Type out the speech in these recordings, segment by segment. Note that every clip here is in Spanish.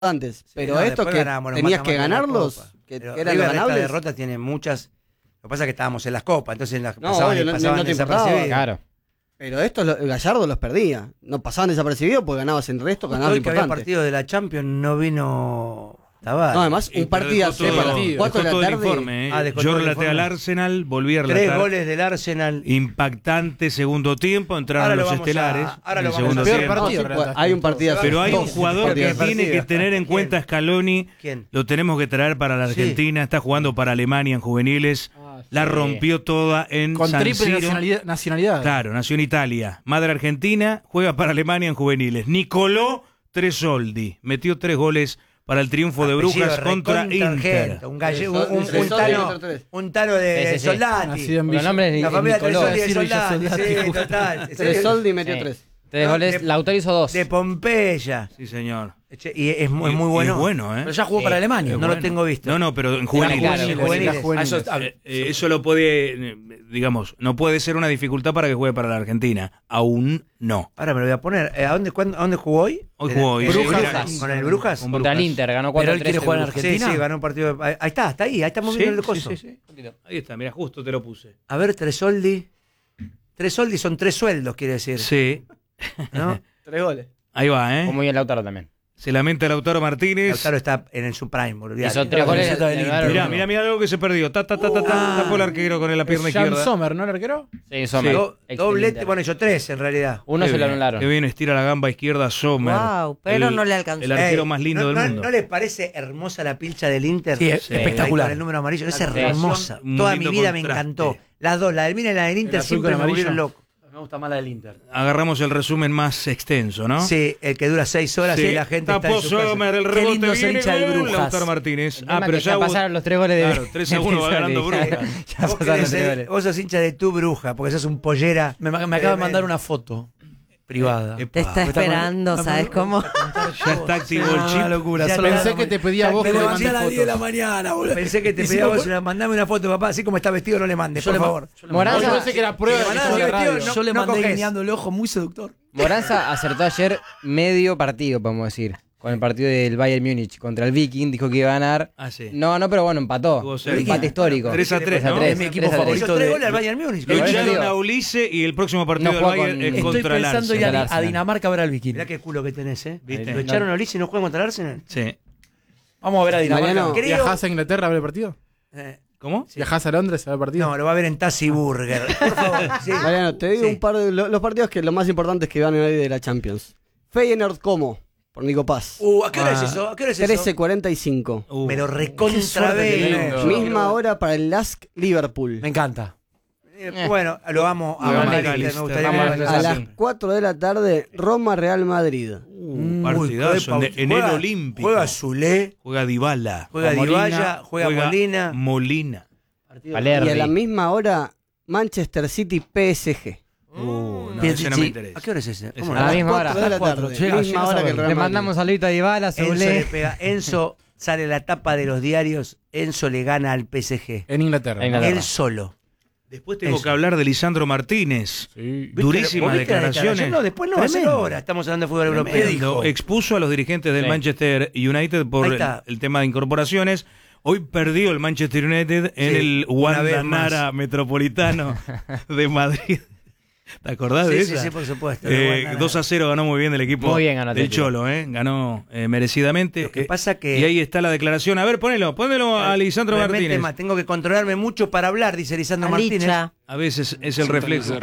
antes. Pero no, estos después que ganábamos los tenías que mata-mata de la ganarlos, Copa. que Pero eran River, ganables. esta derrota tiene muchas. Lo que pasa es que estábamos en las copas, entonces en las No, pasaban, obvio, no pasaban te importaba. desapercibidos. Claro. Pero estos, Gallardo los perdía. No pasaban desapercibidos porque ganabas en resto, ganabas Hoy que había importante. partido de la Champions no vino Tavares. No, además, un partido dejó todo- 4 de dejó la todo el tarde. informe, ¿eh? dejó Yo todo el relaté informe. al Arsenal, volví a 3 relatar. goles del Arsenal. Impactante segundo tiempo, entraron Ahora lo los vamos estelares. ahora en lo el vamos segundo a peor tiempo. partido. No, sí, hay un partido. Pero hay un Dos jugador que partidos. tiene que tener en cuenta Scaloni. ¿Quién? Lo tenemos que traer para la Sí. Argentina. Está jugando para Alemania en juveniles. La rompió toda en Con San triple Siro. nacionalidad. Claro, nació en Italia. Madre argentina, juega para Alemania en juveniles. Nicolò Tresoldi metió 3 goles para el triunfo de Apellido Brujas contra recontra Inter. argento, un gallego, un Tresoldi, tano, Tresoldi. un tano de Sí, sí, sí. Soldati. Nacido en Con el Villa. nombre La es familia Nicolò. Tresoldi de Ciro Villa Soldati. Soldati. Sí, total. Tresoldi metió Sí. 3. 3 goles, Lautaro hizo 2. De Pompeya. Sí, señor. Y es muy bueno. Es bueno, ¿eh? Pero ya jugó para Alemania. No lo tengo visto. No, pero en juveniles. Claro, Juveniles. Juveniles. Eso lo puede, digamos, no puede ser una dificultad para que juegue para la Argentina. Aún no. Ahora me lo voy a poner. ¿A dónde jugó hoy? Hoy jugó hoy. Brujas. ¿Con el Brujas? Con Contra el Brujas. Inter, ganó 4-3. Pero él quiere jugar en el Brujas. Argentina. Sí, ganó un partido. Ahí está ahí estamos viendo el coso. Sí. Ahí está, mira, justo te lo puse. A ver, Tresoldi. Tresoldi son 3 sueldos, quiere decir. Sí. ¿No? 3 goles. Ahí va, ¿eh? Jugó muy bien Lautaro también. Se lamenta Lautaro Martínez. Lautaro está en su prime, olvidate. Hizo 3 goles. Mirá algo que se perdió. Tapó el arquero con la pierna Jan izquierda. Sommer, ¿no el arquero? Sí, Sommer. Ex Doblete, Inter. bueno, hizo 3 en realidad. Uno Qué se lo bien, anularon. Qué bien estira la gamba izquierda Sommer. Wow, pero no le alcanzó. El arquero Ey, más lindo del mundo. ¿No les parece hermosa la pilcha del Inter? Sí, es espectacular. Con el número amarillo. Es Sí. hermosa. Un Toda lindo mi vida me contraste. encantó. Las dos, la del Milan y la del Inter, azul siempre con me amarillo. volvieron loco. Me gusta más la del Inter. Agarramos el resumen más extenso, ¿no? Sí, el que dura 6 horas Sí. y la gente está Tapó en su casa. Sommer, el Qué rebote lindo ser viene hincha del gol, Brujas. Lautaro Martínez. El tema Pero que ya hubo- pasaron los 3 goles de. Claro, 3-1 va ganando Brujas. Ya Vos, pasaron querés los 3 ser- goles. vos sos hincha de tu Bruja, porque sos un pollera. Me acaba de mandar una foto privada. Epa, Te está esperando, ¿sabes cómo? ya está activo el chip. Una locura. Ya Solo te pensé damos- que te pedía a vos me que le levanté mandé a las 10 de la fotos. mañana, boludo. Pensé que te Y si pedía vos- vos mandame una foto, papá, así como está vestido no le mandes, por favor. Moranza- Yo pensé que era prueba Si de le que mandás estaba así radio. vestido, Yo le no mandé coges. guiñando el ojo muy seductor. Moranza acertó ayer medio partido, podemos decir. Con el partido del Bayern Múnich contra el Viking, dijo que iba a ganar. Ah, sí. No, pero bueno, empató. Tuvo cerca. Empate histórico. 3-3, ¿no? 3-3, Es mi equipo 3-3. favorito. Hizo 3 de- goles al Bayern Múnich. Lo Echaron digo. a Ulises y el próximo partido No del juega Bayern con- es Estoy contra el pensando ir Arsenal. Arsenal. a Dinamarca a ver al Viking. Mirá qué culo que tenés, ¿eh? ¿Viste? Lo echaron a Ulises y no juega contra el Arsenal. Sí. Vamos a ver a Dinamarca. Mariano, Creo- ¿Viajás a Inglaterra a ver el partido? ¿Cómo? ¿Viajás a Londres a ver el partido? No, lo va a ver en Tassi Burger. Por favor. Sí. Mariano, te digo Sí. un par de los partidos que lo más importante es que van hoy de la Champions. Feyenoord como, por Nico Paz. ¿A qué hora es eso? ¿A qué hora es eso? 13:45. Me lo Qué recontra suerte que veo. tenés. Misma hora para el Lask Liverpool. Me encanta. Bueno, lo vamos a Vamos ver. a Me Lister. gustaría Vamos a ver. ver. A las Sí. 4 de la tarde, Roma Real Madrid. Partidazo en el Olímpico. Juega Zule, Juega Dybala. juega Molina, Dybala, juega Molina. Molina. Y a la misma hora, Manchester City PSG. No, Bien, ese no sí. me interesa. ¿A qué hora es ese? ¿Cómo A no? la misma hora. 4 de la Cuatro. tarde. Llega, Misma llegas hora a que el ver. Real Le Madrid. mandamos saludito a Dybala, Enzo le Soule. pega. Enzo sale la tapa de los diarios. Enzo le gana al PSG. En Inglaterra. En Inglaterra. Él solo. Después tengo Eso. que hablar de Lisandro Martínez. Sí. Durísimas ¿Vos viste la declaraciones. declaración? No, después no, hace Tremendo. ahora. Estamos hablando de fútbol europeo. Tremendo. Expuso a los dirigentes del Sí. Manchester United por Ahí el, está. el tema de incorporaciones. Hoy perdió el Manchester United en Sí, el una vez Wanda más. Nara Metropolitano de Madrid. ¿Te acordás de Sí, esa? sí, por supuesto. 2-0 ganó muy bien el equipo Muy bien ganó del Atlético. Cholo, ganó merecidamente. Lo que pasa que- Y ahí está la declaración. A ver, ponelo a Lisandro Realmente, Martínez. tengo que controlarme mucho para hablar, dice Lisandro Martínez. Alicha. A veces es el reflejo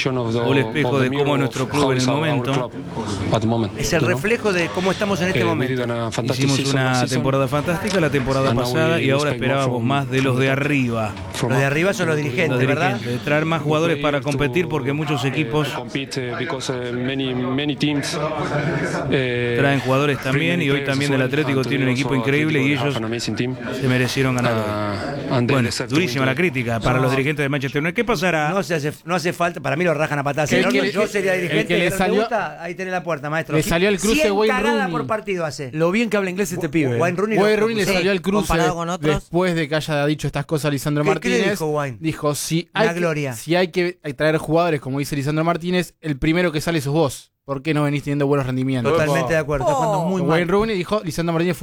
o o el espejo de cómo es nuestro club en el momento. Es el reflejo de cómo estamos en este momento. Hicimos una temporada fantástica la temporada pasada y ahora esperábamos más de los de arriba. Los de arriba son los dirigentes, Los ¿verdad? dirigentes, de traer más jugadores para competir porque muchos equipos traen jugadores también y hoy también el Atlético tiene un equipo increíble y ellos se merecieron ganar hoy. Bueno, durísima la crítica para los dirigentes de Manchester United. ¿Qué pasará? No hace falta, para mí lo rajan a patadas. El que No, le- yo sería el dirigente, que le ¿te salió- gusta? Ahí tenés la puerta, maestro. Le salió el cruce 100 Wayne cagadas Rooney. por partido hace. Lo bien que habla inglés este pibe. Wayne Rooney Wayne lo- Rooney le sí, salió el cruce comparado con otros. después de que haya dicho estas cosas Lisandro ¿Qué le Martínez. dijo Wayne? Dijo, si Una hay, gloria. si hay que traer jugadores, como dice Lisandro Martínez, el primero que sale sos vos. ¿Por qué no venís teniendo buenos rendimientos? Totalmente de acuerdo. Está jugando muy Wayne mal. Rooney dijo, Lisandro Martínez